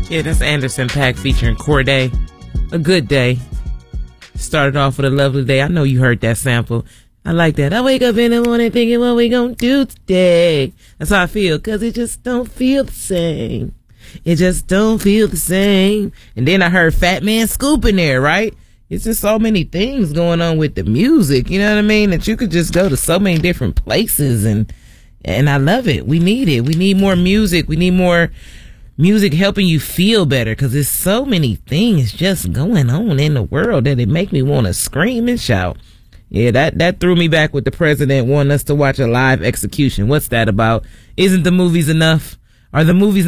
Yeah, that's Anderson .Paak featuring Corday. A Good Day. Started off with A Lovely Day. I know you heard that sample. I like that. I wake up in the morning thinking what we gonna do today. That's how I feel, cause it just don't feel the same. It just don't feel the same. And then I heard Fat Man Scoop in there, right? It's just so many things going on with the music, you know what I mean? That you could just go to so many different places, and I love it. We need it. We need more music. We need more music helping you feel better, because there's so many things just going on in the world that it make me want to scream and shout. Yeah, that threw me back with the president wanting us to watch a live execution. What's that about? Isn't the movies enough? Are the movies